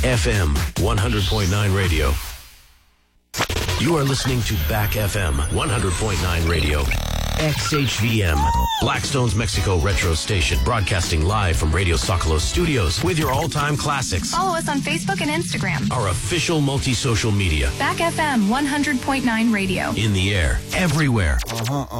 FM 100.9 radio. You are listening to Back FM 100.9 radio. XHVM, Blackstone's Mexico Retro Station, broadcasting live from Radio Socolos Studios with your all-time classics. Follow us on Facebook and Instagram. Our official multi-social media. Back FM 100.9 radio. In the air, everywhere.